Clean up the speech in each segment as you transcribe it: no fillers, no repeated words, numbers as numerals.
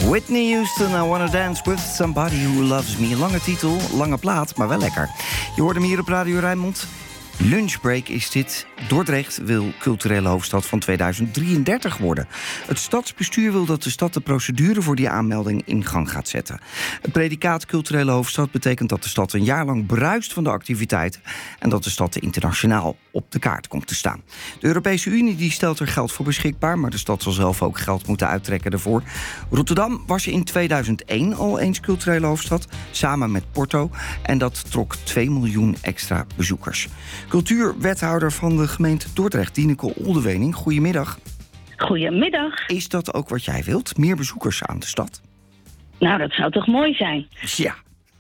Whitney Houston, I Wanna Dance With Somebody Who Loves Me. Lange titel, lange plaat, maar wel lekker. Je hoorde hem hier op Radio Rijnmond. Lunchbreak is dit. Dordrecht wil culturele hoofdstad van 2033 worden. Het stadsbestuur wil dat de stad de procedure voor die aanmelding in gang gaat zetten. Het predicaat culturele hoofdstad betekent dat de stad een jaar lang bruist van de activiteiten en dat de stad internationaal op de kaart komt te staan. De Europese Unie die stelt er geld voor beschikbaar, maar de stad zal zelf ook geld moeten uittrekken daarvoor. Rotterdam was in 2001 al eens culturele hoofdstad, samen met Porto, en dat trok 2 miljoen extra bezoekers. Cultuurwethouder van de gemeente Dordrecht, Dineke Oldewening. Goedemiddag. Goedemiddag. Is dat ook wat jij wilt? Meer bezoekers aan de stad? Nou, dat zou toch mooi zijn? Ja.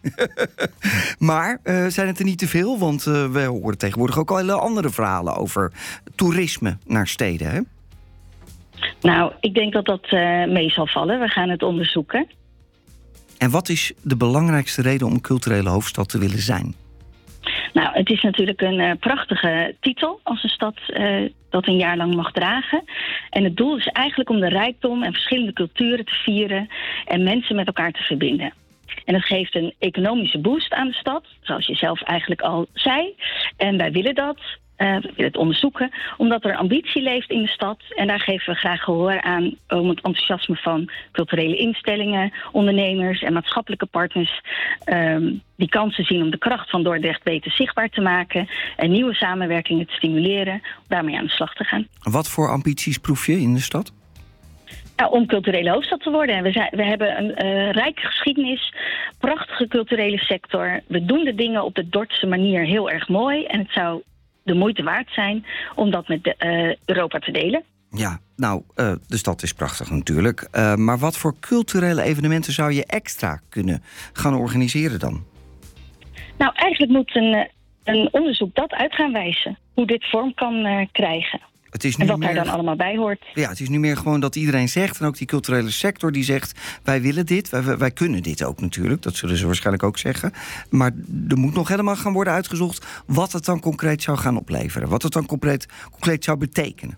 Maar zijn het er niet te veel? Want we horen tegenwoordig ook al hele andere verhalen over toerisme naar steden, hè? Nou, ik denk dat dat mee zal vallen. We gaan het onderzoeken. En wat is de belangrijkste reden om culturele hoofdstad te willen zijn? Nou, het is natuurlijk een prachtige titel als een stad dat een jaar lang mag dragen. En het doel is eigenlijk om de rijkdom en verschillende culturen te vieren en mensen met elkaar te verbinden. En dat geeft een economische boost aan de stad, zoals je zelf eigenlijk al zei. En wij willen dat. We willen het onderzoeken, omdat er ambitie leeft in de stad. En daar geven we graag gehoor aan om het enthousiasme van culturele instellingen, ondernemers en maatschappelijke partners die kansen zien om de kracht van Dordrecht beter zichtbaar te maken en nieuwe samenwerkingen te stimuleren, om daarmee aan de slag te gaan. Wat voor ambities proef je in de stad? Nou, om culturele hoofdstad te worden. En we hebben een rijke geschiedenis, prachtige culturele sector. We doen de dingen op de Dordtse manier heel erg mooi en het zou de moeite waard zijn om dat met Europa te delen. Ja, nou, de stad is prachtig natuurlijk. Maar wat voor culturele evenementen zou je extra kunnen gaan organiseren dan? Nou, eigenlijk moet een onderzoek dat uit gaan wijzen. Hoe dit vorm kan krijgen. En wat daar dan allemaal bij hoort. Ja, het is nu meer gewoon dat iedereen zegt, en ook die culturele sector die zegt, wij willen dit, wij kunnen dit ook natuurlijk. Dat zullen ze waarschijnlijk ook zeggen. Maar er moet nog helemaal gaan worden uitgezocht wat het dan concreet zou gaan opleveren. Wat het dan concreet zou betekenen.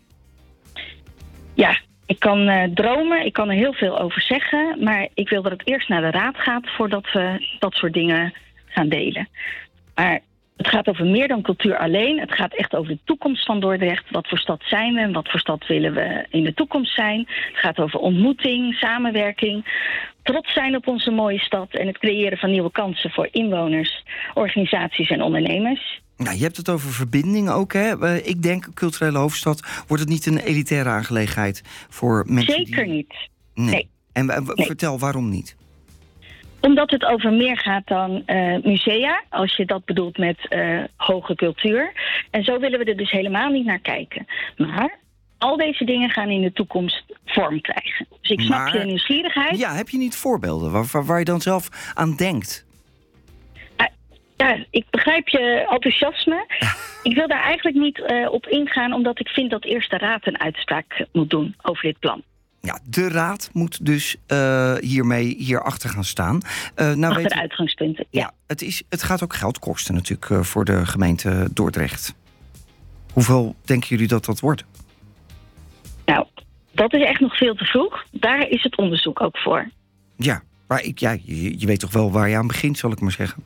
Ja, ik kan dromen, ik kan er heel veel over zeggen. Maar ik wil dat het eerst naar de raad gaat voordat we dat soort dingen gaan delen. Maar het gaat over meer dan cultuur alleen. Het gaat echt over de toekomst van Dordrecht. Wat voor stad zijn we en wat voor stad willen we in de toekomst zijn. Het gaat over ontmoeting, samenwerking, trots zijn op onze mooie stad en het creëren van nieuwe kansen voor inwoners, organisaties en ondernemers. Nou, je hebt het over verbinding ook, hè? Ik denk, culturele hoofdstad, wordt het niet een elitaire aangelegenheid voor mensen? Zeker niet. Nee. En vertel, waarom niet? Omdat het over meer gaat dan musea, als je dat bedoelt met hoge cultuur. En zo willen we er dus helemaal niet naar kijken. Maar al deze dingen gaan in de toekomst vorm krijgen. Dus ik snap je nieuwsgierigheid. Ja, heb je niet voorbeelden waar je dan zelf aan denkt? Ja, ik begrijp je enthousiasme. Ik wil daar eigenlijk niet op ingaan, omdat ik vind dat eerst de raad een uitspraak moet doen over dit plan. Ja, de raad moet dus hierachter gaan staan. Achter de uitgangspunten, ja. Het gaat ook geld kosten natuurlijk voor de gemeente Dordrecht. Hoeveel denken jullie dat wordt? Nou, dat is echt nog veel te vroeg. Daar is het onderzoek ook voor. Ja, maar je weet toch wel waar je aan begint, zal ik maar zeggen.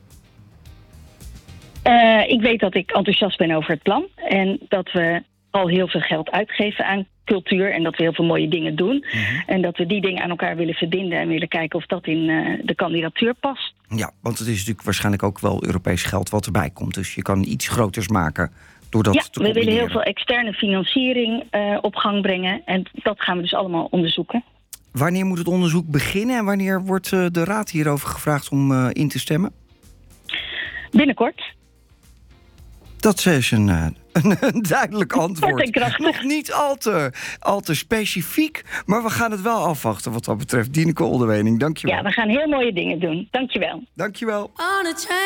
Ik weet dat ik enthousiast ben over het plan. En dat we al heel veel geld uitgeven aan cultuur en dat we heel veel mooie dingen doen. Mm-hmm. En dat we die dingen aan elkaar willen verbinden en willen kijken of dat in de kandidatuur past. Ja, want het is natuurlijk waarschijnlijk ook wel Europees geld wat erbij komt. Dus je kan iets groters maken door dat te combineren. We willen heel veel externe financiering op gang brengen. En dat gaan we dus allemaal onderzoeken. Wanneer moet het onderzoek beginnen en wanneer wordt de raad hierover gevraagd om in te stemmen? Binnenkort. Dat is een duidelijk antwoord. Kort en krachtig. Nog niet al te specifiek, maar we gaan het wel afwachten wat dat betreft. Dineke Oldewening, dankjewel. Ja, we gaan heel mooie dingen doen. Dankjewel. Dankjewel.